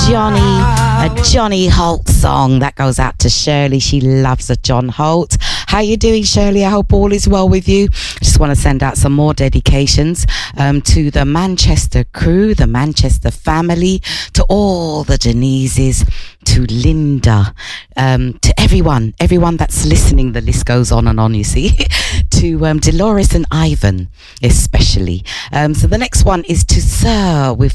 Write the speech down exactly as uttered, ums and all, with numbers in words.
Johnny, a Johnny Holt song that goes out to Shirley. She loves a John Holt. How you doing, Shirley? I hope all is well with you. I just want to send out some more dedications um, to the Manchester crew, the Manchester family, to all the Denises, to Linda, um, to everyone, everyone that's listening. The list goes on and on, you see. To um, Dolores and Ivan, especially. Um, so the next one is to Sir with